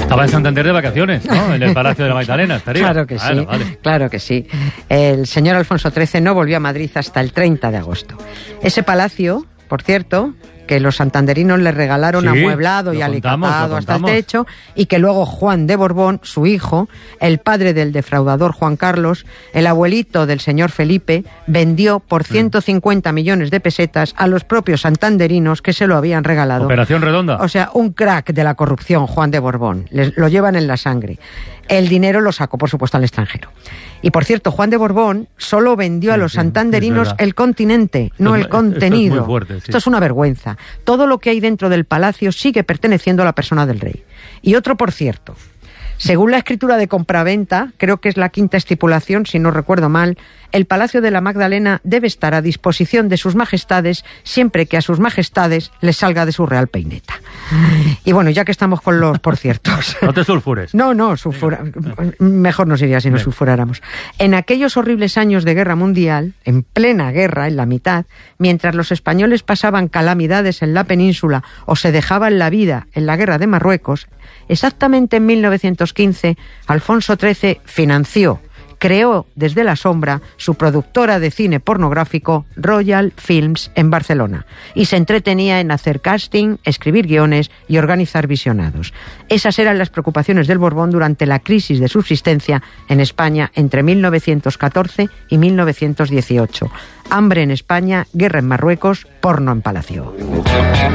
Estaba en Santander de vacaciones, ¿no? En el Palacio de la Magdalena estaría. Claro que sí, vale. Claro que sí. El señor Alfonso XIII no volvió a Madrid hasta el 30 de agosto. Ese palacio, por cierto, que los santanderinos le regalaron amueblado y alicatado hasta el techo, y que luego Juan de Borbón, su hijo, el padre del defraudador Juan Carlos, el abuelito del señor Felipe, vendió por 150 millones de pesetas a los propios santanderinos que se lo habían regalado. Operación redonda. O sea, un crack de la corrupción, Juan de Borbón. Lo llevan en la sangre. El dinero lo sacó, por supuesto, al extranjero. Y, por cierto, Juan de Borbón solo vendió a los santanderinos el continente, no el contenido. Esto es muy fuerte, sí. Esto es una vergüenza. Todo lo que hay dentro del palacio sigue perteneciendo a la persona del rey. Y otro, por cierto, según la escritura de compraventa, creo que es la 5ª estipulación, si no recuerdo mal, el Palacio de la Magdalena debe estar a disposición de sus majestades siempre que a sus majestades les salga de su real peineta. Y bueno, ya que estamos con los por ciertos. No te sulfures. No, mejor nos iría si nos sulfuráramos. En aquellos horribles años de guerra mundial, en plena guerra, en la mitad, mientras los españoles pasaban calamidades en la península o se dejaban la vida en la guerra de Marruecos, exactamente en 1915, Alfonso XIII creó desde la sombra su productora de cine pornográfico Royal Films en Barcelona y se entretenía en hacer casting, escribir guiones y organizar visionados. Esas eran las preocupaciones del Borbón durante la crisis de subsistencia en España entre 1914 y 1918. Hambre en España, guerra en Marruecos, porno en Palacio.